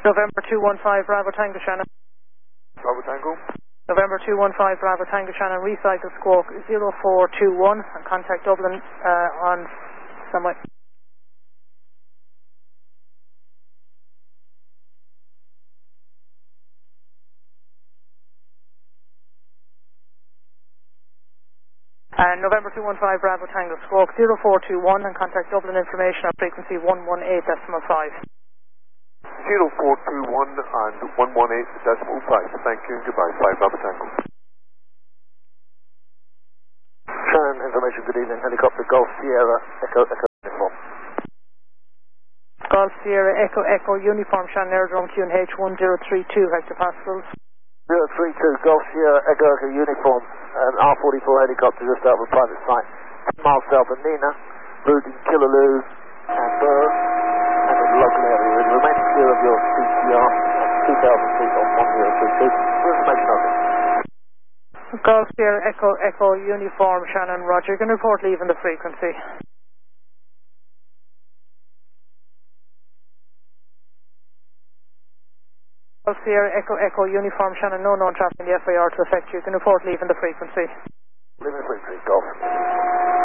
November 215 Bravo Tango Shannon. Bravo Tango. November 215 Bravo Tango Shannon, recycle squawk 0421 and contact Dublin on someway. And November 215 Bravo Tango squawk 0421 and contact Dublin information on frequency 118.5. 0421 and 118.5. Thank you and goodbye. 5 Bravo Tango. Shannon, information, good evening. Helicopter Golf Sierra, Echo Uniform. Golf Sierra, Echo Uniform, Shannon Aerodrome QNH 1032 hectopascals. 032 Golf Sierra, Echo Uniform. An R44 helicopter just out of a private site. 10 miles south of Nina, routing Killaloo and Burr, and in the local area. It remains clear of your CTR at 2,000 feet on 1032. For information over. Golf Sierra, Echo Uniform, Shannon, Roger. You can report leaving the frequency. Golf Sierra, Echo Uniform, Shannon, no known traffic in the FIR to affect you. You can report leaving the frequency. Leaving the frequency, Golf.